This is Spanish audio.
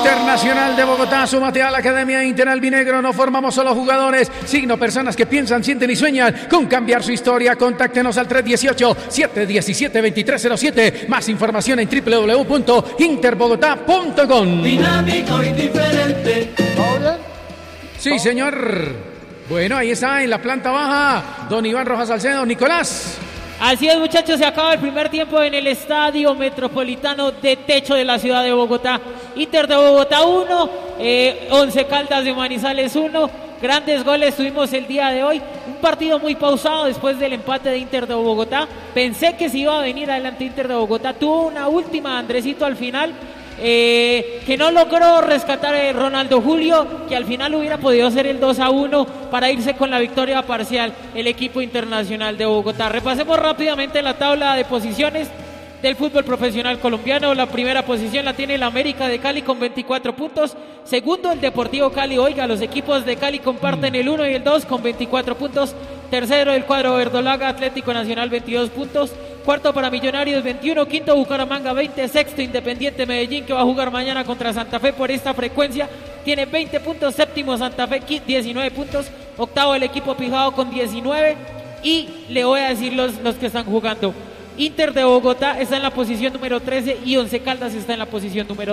Internacional de Bogotá, súmate a la Academia Inter Albinegro. No formamos solo jugadores, sino personas que piensan, sienten y sueñan con cambiar su historia. Contáctenos al 318-717-2307. Más información en www.interbogotá.com. Dinámico y diferente. Sí, señor. Bueno, ahí está en la planta baja don Iván Rojas Salcedo. Nicolás. Así es, muchachos, se acaba el primer tiempo en el Estadio Metropolitano de Techo de la ciudad de Bogotá. Inter de Bogotá 1, Once Caldas de Manizales 1. Grandes goles tuvimos el día de hoy. Un partido muy pausado después del empate de Inter de Bogotá. Pensé que se iba a venir adelante Inter de Bogotá. Tuvo una última, Andresito, al final, que no logró rescatar Ronaldo Julio, que al final hubiera podido ser el 2-1 para irse con la victoria parcial el equipo Internacional de Bogotá. Repasemos rápidamente la tabla de posiciones del fútbol profesional colombiano. La primera posición la tiene el América de Cali con 24 puntos. Segundo, el Deportivo Cali. Oiga, los equipos de Cali comparten el 1 y el 2 con 24 puntos. Tercero, el cuadro verdolaga, Atlético Nacional, 22 puntos. Cuarto para Millonarios, 21. Quinto, Bucaramanga, 20. Sexto, Independiente Medellín, que va a jugar mañana contra Santa Fe por esta frecuencia, tiene 20 puntos. Séptimo, Santa Fe, 19 puntos. Octavo, el equipo Pijao con 19. Y le voy a decir los que están jugando. Inter de Bogotá está en la posición número 13 y Once Caldas está en la posición número